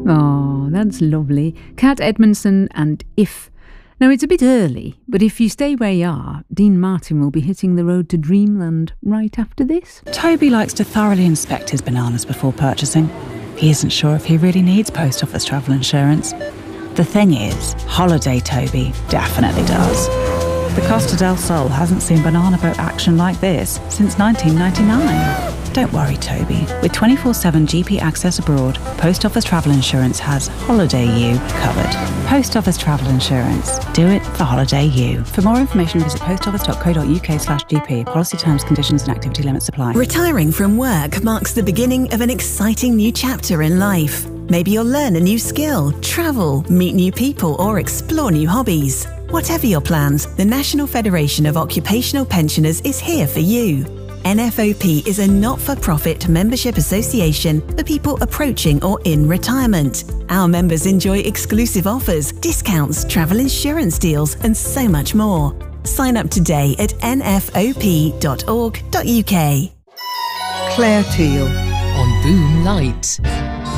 Oh, that's lovely. Kat Edmondson and If. Now, it's a bit early, but if you stay where you are, Dean Martin will be hitting the road to Dreamland right after this. Toby likes to thoroughly inspect his bananas before purchasing. He isn't sure if he really needs post office travel insurance. The thing is, Holiday Toby definitely does. The Costa del Sol hasn't seen banana boat action like this since 1999. Don't worry, Toby. With 24/7 GP access abroad, Post Office Travel Insurance has Holiday You covered. Post Office Travel Insurance. Do it for Holiday You. For more information, visit postoffice.co.uk/GP. Policy terms, conditions and activity limits apply. Retiring from work marks the beginning of an exciting new chapter in life. Maybe you'll learn a new skill, travel, meet new people, or explore new hobbies. Whatever your plans, the National Federation of Occupational Pensioners is here for you. NFOP is a not-for-profit membership association for people approaching or in retirement. Our members enjoy exclusive offers, discounts, travel insurance deals, and so much more. Sign up today at nfop.org.uk. Claire Teal on Boom Light.